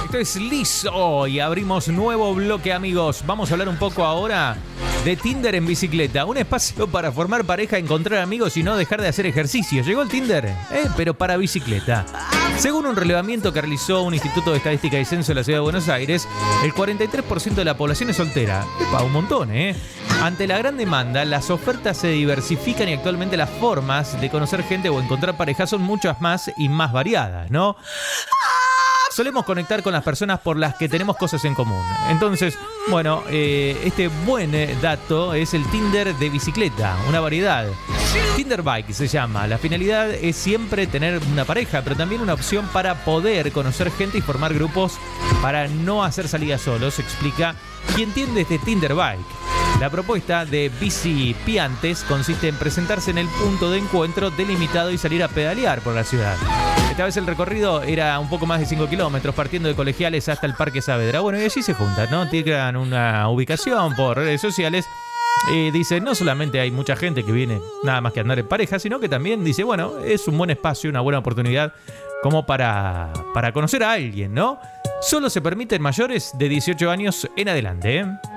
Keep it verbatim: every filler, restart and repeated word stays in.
Esto es Lizzo y abrimos nuevo bloque, amigos. Vamos a hablar un poco ahora de Tinder en bicicleta. Un espacio para formar pareja, encontrar amigos y no dejar de hacer ejercicio. ¿Llegó el Tinder? Eh, pero para bicicleta. Según un relevamiento que realizó un Instituto de Estadística y Censo de la Ciudad de Buenos Aires, el cuarenta y tres por ciento de la población es soltera. Epa, un montón, ¿eh? Ante la gran demanda, las ofertas se diversifican y actualmente las formas de conocer gente o encontrar pareja son muchas más y más variadas, ¿no? Solemos conectar con las personas por las que tenemos cosas en común. Entonces, bueno, eh, este buen dato es el Tinder de bicicleta, una variedad. Tinder Bike se llama. La finalidad es siempre tener una pareja, pero también una opción para poder conocer gente y formar grupos para no hacer salidas solos, explica quien entiende este Tinder Bike. La propuesta de Bici Piantes consiste en presentarse en el punto de encuentro delimitado y salir a pedalear por la ciudad. Esta vez el recorrido era un poco más de cinco kilómetros, partiendo de Colegiales hasta el Parque Saavedra. Bueno, y allí se juntan, ¿no? Tienen una ubicación por redes sociales. Y dice, no solamente hay mucha gente que viene nada más que andar en pareja, sino que también dice, bueno, es un buen espacio, una buena oportunidad como para, para conocer a alguien, ¿no? Solo se permiten mayores de dieciocho años en adelante, ¿eh?